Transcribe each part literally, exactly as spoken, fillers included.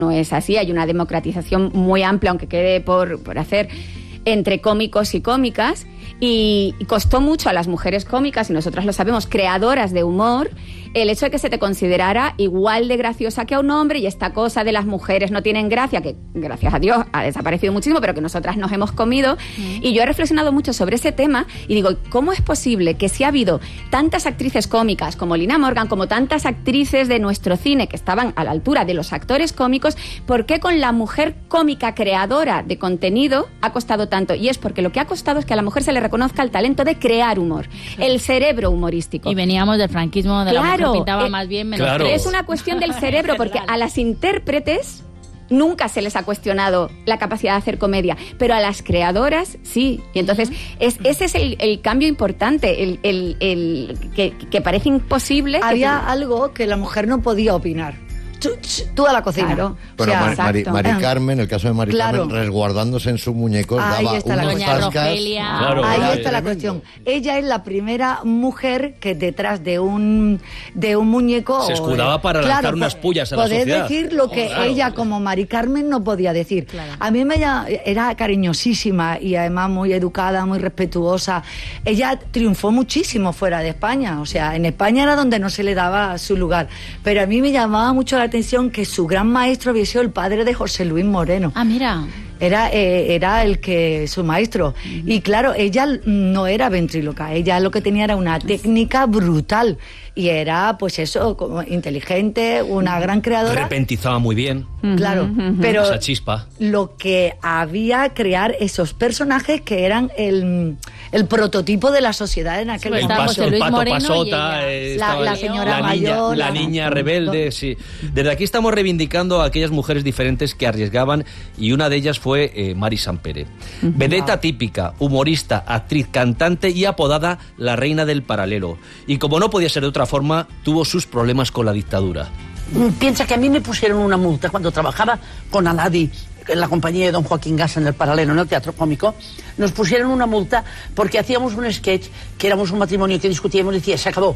no es así, hay una democratización muy amplia, aunque quede por, por hacer, entre cómicos y cómicas, y, y costó mucho a las mujeres cómicas, y nosotras lo sabemos, creadoras de humor, el hecho de que se te considerara igual de graciosa que a un hombre, y esta cosa de las mujeres no tienen gracia, que gracias a Dios ha desaparecido muchísimo, pero que nosotras nos hemos comido. Mm. Y yo he reflexionado mucho sobre ese tema y digo, ¿cómo es posible que si ha habido tantas actrices cómicas como Lina Morgan, como tantas actrices de nuestro cine que estaban a la altura de los actores cómicos, ¿por qué con la mujer cómica creadora de contenido ha costado tanto? Y es porque lo que ha costado es que a la mujer se le reconozca el talento de crear humor, sí. el cerebro humorístico. Y veníamos del franquismo, de claro. la pintaba eh, más bien menos claro. Es una cuestión del cerebro, porque a las intérpretes nunca se les ha cuestionado la capacidad de hacer comedia, pero a las creadoras sí. Y entonces es, ese es el, el cambio importante, el, el, el que, que parece imposible. Había que... algo que la mujer no podía opinar. Tú, tú a la cocina. Claro. Bueno, o sea, Mari, Mari Carmen, el caso de Mari claro. Carmen, resguardándose en sus muñecos, ahí daba está la unos Doña tascas. Claro, ahí claro, está claro. la cuestión. Ella es la primera mujer que detrás de un de un muñeco se escudaba para claro, lanzar unas pullas a la sociedad. Poder decir lo que oh, claro. ella como Mari Carmen no podía decir. Claro. A mí me era cariñosísima y además muy educada, muy respetuosa. Ella triunfó muchísimo fuera de España, o sea, en España era donde no se le daba su lugar. Pero a mí me llamaba mucho la atención que su gran maestro había sido el padre de José Luis Moreno. Ah, mira. Era, eh, era el que su maestro. Uh-huh. Y claro, ella no era ventríloca, ella lo que tenía era una técnica brutal. Y era, pues eso, como inteligente, una gran creadora. Repentizaba muy bien. Claro, uh-huh. pero esa chispa. Lo que había crear esos personajes que eran el, el prototipo de la sociedad en aquel el momento. paso, el pato Moreno pasota, eh, la, la señora la mayor, niña, la niña rebelde, sí. Desde aquí estamos reivindicando a aquellas mujeres diferentes que arriesgaban, y una de ellas fue eh, Mari Sampere. Uh-huh. Vedeta típica, humorista, actriz, cantante y apodada la reina del paralelo. Y como no podía ser de otra forma, tuvo sus problemas con la dictadura. Piensa que a mí me pusieron una multa cuando trabajaba con Aladi, en la compañía de don Joaquín Gasa en el Paralelo, en el Teatro Cómico. Nos pusieron una multa porque hacíamos un sketch que éramos un matrimonio que discutíamos y decía, se acabó.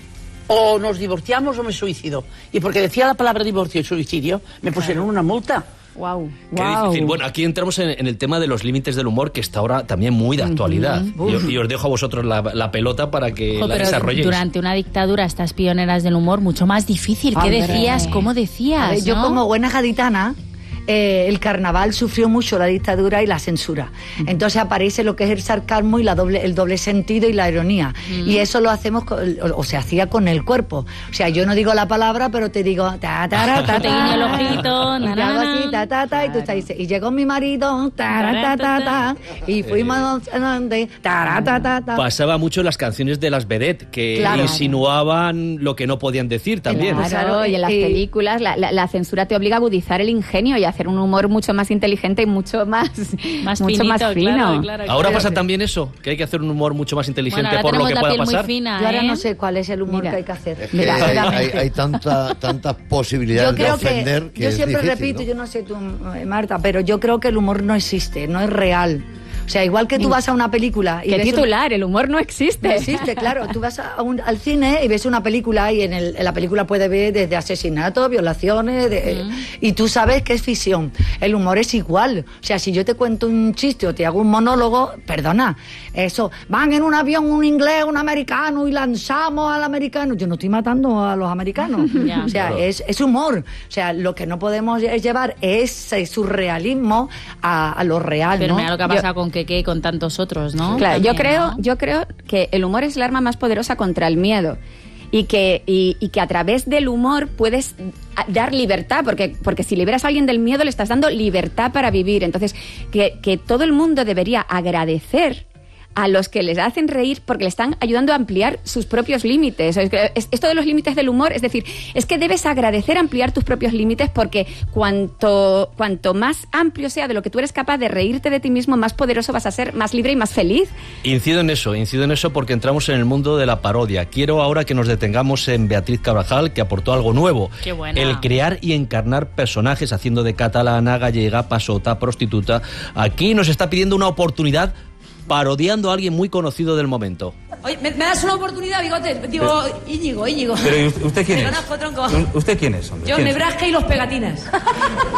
O nos divorciamos o me suicido. Y porque decía la palabra divorcio y suicidio, me pusieron una multa. Wow, Qué wow. difícil. Bueno, aquí entramos en, en el tema de los límites del humor, que está ahora también muy de actualidad. Uh-huh. y, os, y os dejo a vosotros la, la pelota para que Ojo, la pero desarrolléis. Durante una dictadura, estas pioneras del humor, mucho más difícil. ¿Qué Hombre. decías? ¿Cómo decías? Ver, yo ¿no? como buena gaditana, eh, el carnaval sufrió mucho la dictadura y la censura. Entonces aparece lo que es el sarcasmo y la doble, el doble sentido y la ironía. Mm. Y eso lo hacemos, con, o, o se hacía con el cuerpo. O sea, yo no digo la palabra, pero te digo ta ta ta ta. Te guiño el ojito, y te hago así, ta ta ta, y tú estás dices, y llegó mi marido, ta ta ta ta, y fuimos donde, ta ta ta ta. Pasaba mucho en las canciones de las vedettes, que claro. insinuaban lo que no podían decir también. Claro, y en las películas la, la, la censura te obliga a agudizar el ingenio y a hacer un humor mucho más inteligente y mucho más, más, mucho finito, más fino. Claro, claro, ahora claro. pasa también eso, que hay que hacer un humor mucho más inteligente bueno, por lo que la pueda piel pasar. Muy fina, Yo ahora ¿eh? no sé cuál es el humor Mira. que hay que hacer. Es que Mira, hay, hay, hay tanta, tantas posibilidades yo creo de ofender que, que yo es siempre difícil, repito, ¿no? yo no sé tú, Marta, pero yo creo que el humor no existe, no es real. O sea, igual que tú vas a una película y ¿Qué ves titular? Un... El humor no existe. No existe, claro. Tú vas a un, al cine y ves una película y en, el, en la película puedes ver desde asesinatos, violaciones, de, mm. y tú sabes que es ficción. El humor es igual. O sea, si yo te cuento un chiste o te hago un monólogo, perdona, eso, van en un avión un inglés, un americano y lanzamos al americano. Yo no estoy matando a los americanos. Ya, o sea, claro. es, es humor. O sea, lo que no podemos llevar es el surrealismo a, a lo real, Pero ¿no? mira lo que ha pasado yo, con Keke y con tantos otros, ¿no? Claro, También, yo creo, ¿no? yo creo que el humor es el arma más poderosa contra el miedo. Y que, y, y que a través del humor puedes dar libertad, porque, porque si liberas a alguien del miedo le estás dando libertad para vivir. Entonces, que, que todo el mundo debería agradecer a los que les hacen reír porque le están ayudando a ampliar sus propios límites. Esto de los límites del humor, es decir, es que debes agradecer ampliar tus propios límites, porque cuanto, cuanto más amplio sea de lo que tú eres capaz de reírte de ti mismo, más poderoso vas a ser, más libre y más feliz. Incido en eso, incido en eso porque entramos en el mundo de la parodia. Quiero ahora que nos detengamos en Beatriz Carvajal, que aportó algo nuevo. Qué buena. El crear y encarnar personajes haciendo de catalana, gallega, pasota, prostituta. Aquí nos está pidiendo una oportunidad parodiando a alguien muy conocido del momento. Oye, ¿me, me das una oportunidad, Bigote? Digo, Íñigo, Íñigo. Pero ¿y usted quién Te es? conozco, tronco. ¿Usted quién es, hombre? Yo, ¿Quién es? Nebraska y los pegatinas.